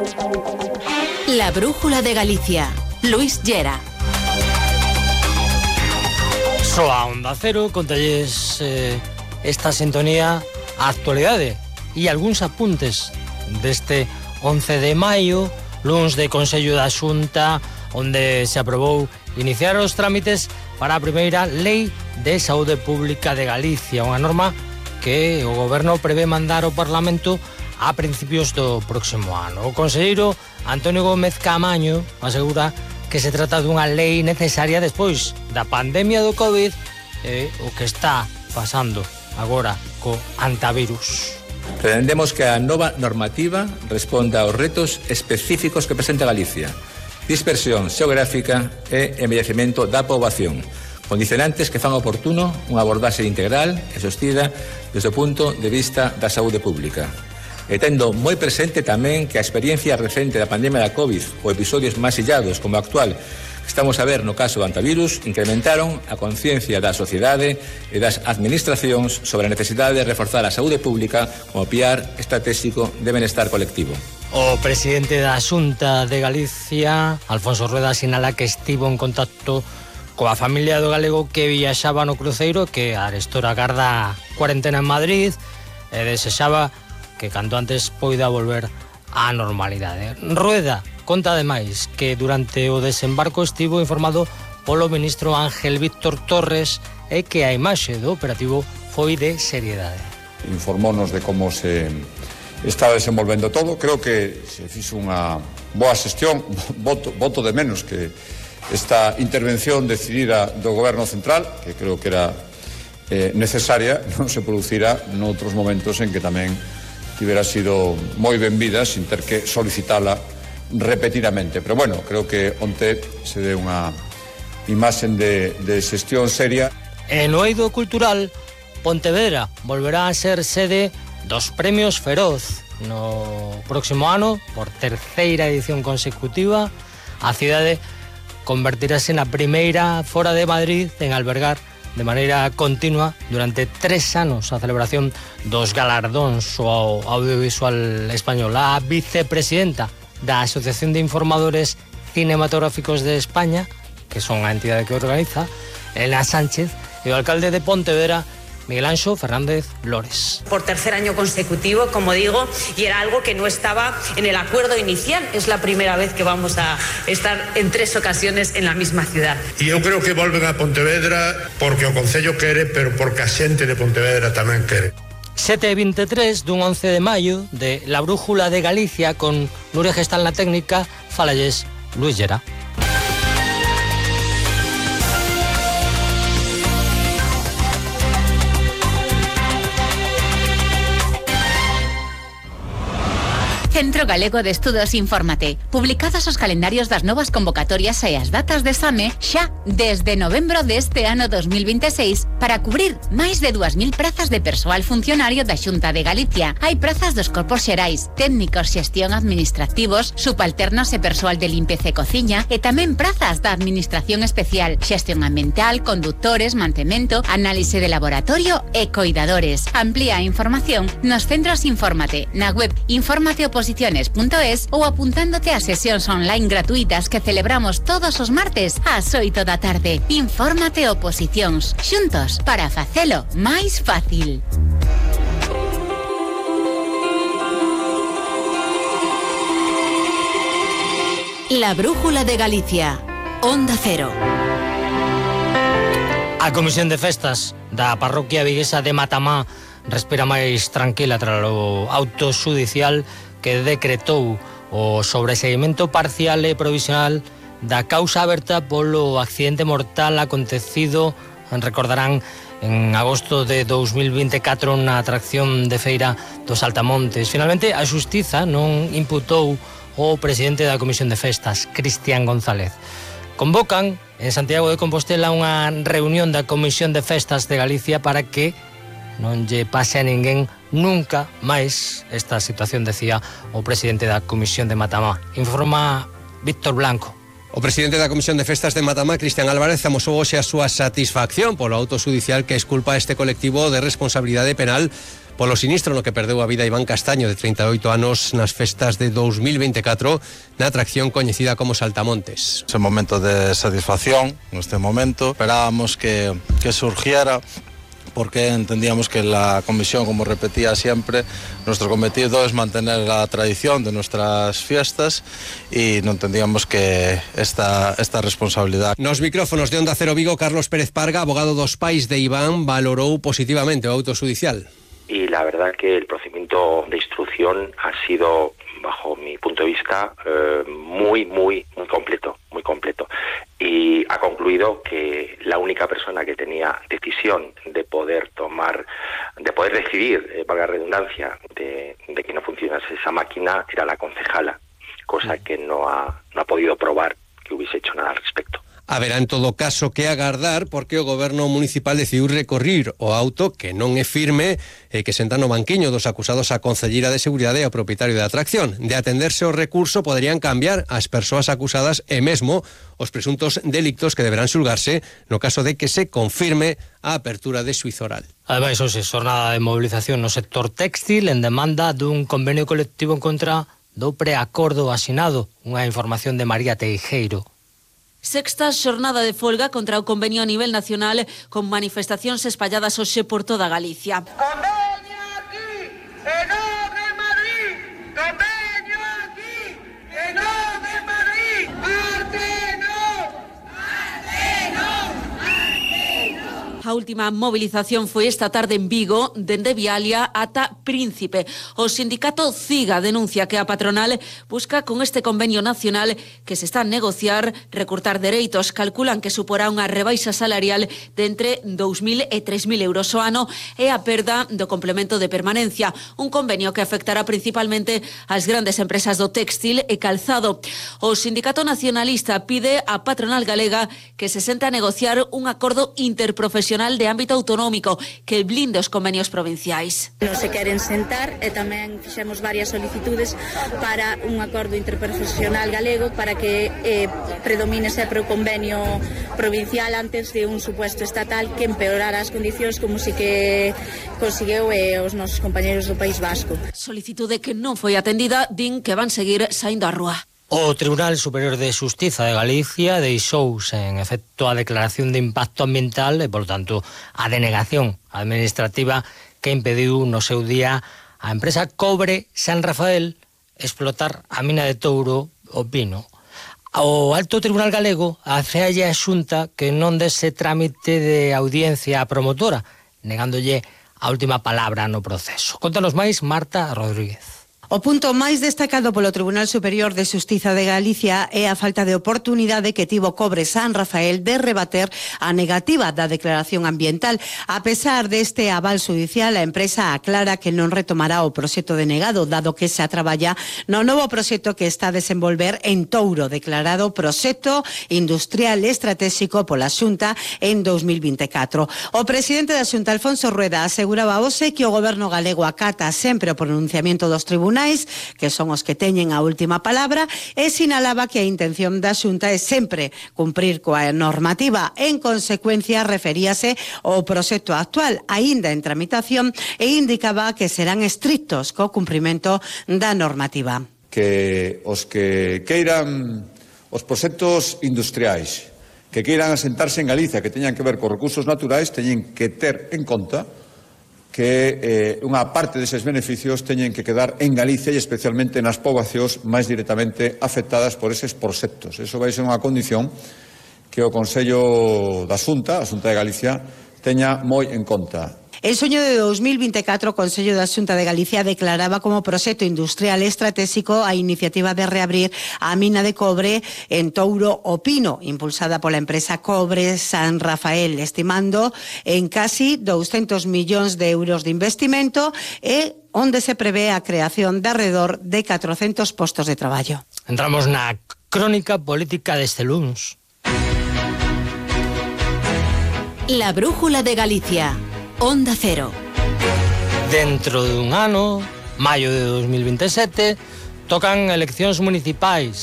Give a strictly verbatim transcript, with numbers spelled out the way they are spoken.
La Brújula de Galicia. Luis Llera. Soa Onda Cero, contalles eh, esta sintonía a actualidade e algúns apuntes deste once de maio, luns de Consello da Xunta, onde se aprobou iniciar os trámites para a primeira Lei de Saúde Pública de Galicia, unha norma que o Goberno prevé mandar ao Parlamento a principios do próximo ano. O conselleiro Antonio Gómez Caamaño asegura que se trata dunha lei necesaria despois da pandemia do COVID e o que está pasando agora co antivirus. Pretendemos que a nova normativa responda aos retos específicos que presenta Galicia: dispersión xeográfica e envellecemento da poboación, condicionantes que fan oportuno unha abordaxe integral e sostida desde o punto de vista da saúde pública. E tendo moi presente tamén que a experiencia recente da pandemia da COVID ou episodios máis illados como o actual que estamos a ver no caso do antivirus incrementaron a conciencia da sociedade e das administracións sobre a necesidade de reforzar a saúde pública como piar estratégico de benestar colectivo. O presidente da Xunta de Galicia, Alfonso Rueda, sinala que estivo en contacto coa familia do galego que viaxaba no cruceiro, que arestora garda cuarentena en Madrid, e desexaba que canto antes poida volver á normalidade. Rueda conta ademais que durante o desembarco estivo informado polo ministro Ángel Víctor Torres e que a imaxe do operativo foi de seriedade. Informónos de como se está desenvolvendo todo. Creo que se fixo unha boa xestión. Voto, voto de menos que esta intervención decidida do Goberno Central, que creo que era eh, necesaria, non se producirá noutros momentos en que tamén tivera sido moi benvida sin ter que solicitala repetidamente. Pero bueno, creo que onte se dé unha imaxen de, de xestión seria. En o eido cultural, Pontevedra volverá a ser sede dos Premios Feroz. No próximo ano, por terceira edición consecutiva, a cidade convertirase na primeira fora de Madrid en albergar de maneira continua durante tres anos a celebración dos galardóns ao audiovisual español. A vicepresidenta da Asociación de Informadores Cinematográficos de España, que son a entidade que organiza, Elena Sánchez, e o alcalde de Pontevedra, Miguel Anxo Fernández Lores. Por tercer año consecutivo, como digo, y era algo que no estaba en el acuerdo inicial. Es la primera vez que vamos a estar en tres ocasiones en la misma ciudad. E eu creo que volven a Pontevedra porque o Concello quere, pero porque a xente de Pontevedra tamén quere. sete e veintitrés dun once de maio de La Brújula de Galicia con Nuria Gestal na técnica, falalles Luis Llera. Centro Galego de Estudos Infórmate. Publicados os calendarios das novas convocatorias e as datas de exame xa desde novembro deste ano dos mil veintiséis para cubrir máis de dúas mil prazas de persoal funcionario da Xunta de Galicia. Hai prazas dos corpos xerais, técnicos, xestión administrativos, subalternos e persoal de limpeza e cociña e tamén prazas da Administración Especial, xestión ambiental, conductores, mantemento, análise de laboratorio e coidadores. Amplía a información nos centros Infórmate, na web informateoposiciones punto es ou apuntándote a sesións online gratuitas que celebramos todos os martes ás oito da tarde. Infórmate Oposicións, xuntos para facelo máis fácil. La Brújula de Galicia, Onda Cero. A Comisión de Festas da parroquia viguesa de Matamá respira máis tranquila tras o auto xudicial que decretou o sobreseguimento parcial e provisional da causa aberta polo accidente mortal acontecido, recordarán, en agosto de dous mil veinticuatro na atracción de feira dos Altamontes. Finalmente, a Xustiza non imputou o presidente da Comisión de Festas, Cristian González. Convocan en Santiago de Compostela unha reunión da Comisión de Festas de Galicia para que non lle pase a ninguén nunca máis esta situación, decía o presidente da Comisión de Matamá. Informa Víctor Blanco. O presidente da Comisión de Festas de Matamá, Cristian Álvarez, amosou hoxe a súa satisfacción polo auto xudicial que exculpa a este colectivo de responsabilidade penal polo sinistro no que perdeu a vida Iván Castaño, de treinta e oito anos, nas festas de dos mil veinticuatro, na atracción coñecida como Saltamontes. Es un momento de satisfacción, neste momento. Esperábamos que, que surgiera, porque entendíamos que la comisión, como repetía siempre, nuestro cometido es mantener la tradición de nuestras fiestas y no entendíamos que esta, esta responsabilidad. Nos micrófonos de Onda Cero Vigo, Carlos Pérez Parga, abogado dos pais de Iván, valorou positivamente o auto judicial. Y la verdad que el procedimiento de instrucción ha sido, bajo mi punto de vista, eh, muy, muy, muy completo, muy completo. Y ha concluido que la única persona que tenía decisión de poder tomar, de poder decidir, eh, valga la redundancia, de, de que no funcionase esa máquina era la concejala, cosa que no ha, no ha podido probar que hubiese hecho nada al respecto. Haberá en todo caso que agardar porque o goberno municipal decidiu recorrir o auto que non é firme e que senta no banquiño dos acusados a concelleira de Seguridade e ao propietario da atracción. De atenderse o recurso poderían cambiar as persoas acusadas e mesmo os presuntos delictos que deberán xulgarse no caso de que se confirme a apertura de xuízo oral. Ademais, hoxe xornada de movilización no sector téxtil en demanda dun convenio colectivo en contra do preacordo asinado. Unha información de María Teijeiro. Sexta xornada de folga contra o convenio a nivel nacional con manifestacións espalladas hoxe por toda Galicia. Convenio aquí, e non de Madrid. Convenio aquí, e non de Madrid. Arte non. Arte non. Arte non. A última movilización foi esta tarde en Vigo, dende Vialia ata Príncipe. O sindicato CIGA denuncia que a patronal busca con este convenio nacional que se está a negociar recortar dereitos. Calculan que suporá unha rebaixa salarial de entre dous mil e tres mil euros o ano e a perda do complemento de permanencia. Un convenio que afectará principalmente ás grandes empresas do téxtil e calzado. O sindicato nacionalista pide á patronal galega que se sente a negociar un acordo interprofesional de ámbito autonómico que blinde os convenios provinciais. Non se queren sentar e tamén fixemos varias solicitudes para un acordo interprofesional galego para que eh, predomine sempre o convenio provincial antes de un supuesto estatal que empeorara as condicións como si que conseguiu eh, os nosos compañeros do País Vasco. Solicitude que non foi atendida, din que van seguir saindo á rúa. O Tribunal Superior de Xustiza de Galicia deixou sen efecto a declaración de impacto ambiental e, por tanto, a denegación administrativa que impediu no seu día a empresa Cobre San Rafael explotar a mina de Touro o Pino. O Alto Tribunal Galego afealle a Xunta que non dese trámite de audiencia a promotora, negándolle a última palabra no proceso. Contanos máis Marta Rodríguez. O punto máis destacado polo Tribunal Superior de Xustiza de Galicia é a falta de oportunidade que tivo Cobre San Rafael de rebater a negativa da declaración ambiental. A pesar deste aval judicial, a empresa aclara que non retomará o proxecto denegado, dado que se traballa no novo proxecto que está a desenvolver en Touro, declarado proxecto industrial estratégico pola Xunta en dos mil veinticuatro. O presidente da Xunta, Alfonso Rueda, aseguraba hoxe que o goberno galego acata sempre o pronunciamento dos tribunais, que son os que teñen a última palabra, e sinalaba que a intención da Xunta é sempre cumprir coa normativa. En consecuencia, referíase ao proxecto actual, aínda en tramitación, e indicaba que serán estrictos co cumprimento da normativa. Que os que queiran os proxectos industriais, que queiran asentarse en Galicia, que teñan que ver con recursos naturais, teñen que ter en conta que eh, unha parte deses beneficios teñen que quedar en Galicia e especialmente nas poboacións máis directamente afectadas por eses proxectos. Eso vai ser unha condición que o Consello da Xunta, a Xunta de Galicia, teña moi en conta. En soño de dos mil veinticuatro, o Consello da Xunta de Galicia declaraba como proxecto industrial estratégico a iniciativa de reabrir a mina de cobre en Touro o Pino, impulsada pola empresa Cobre San Rafael, estimando en casi doscientos millóns de euros de investimento e onde se prevé a creación de alrededor de catrocentos postos de traballo. Entramos na crónica política deste luns. La brújula de Galicia. Onda Cero. Dentro dun ano, maio de dos mil veintisiete, tocan eleccións municipais.